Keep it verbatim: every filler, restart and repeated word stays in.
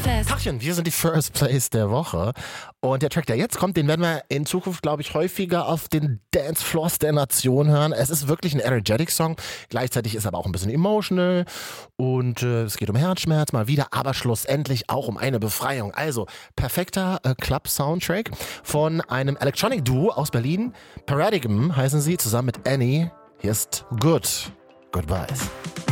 fest. Tachchen, wir sind die First Place der Woche. Und der Track, der jetzt kommt, den werden wir in Zukunft, glaube ich, häufiger auf den Dancefloors der Nation hören. Es ist wirklich ein Energetic-Song. Gleichzeitig ist er aber auch ein bisschen emotional. Und äh, es geht um Herzschmerz mal wieder, aber schlussendlich auch um eine Befreiung. Also, perfekter äh, Club-Soundtrack von einem Electronic-Duo aus Berlin. Paradigm heißen sie, zusammen mit Annie. Hier ist Good Goodbyes.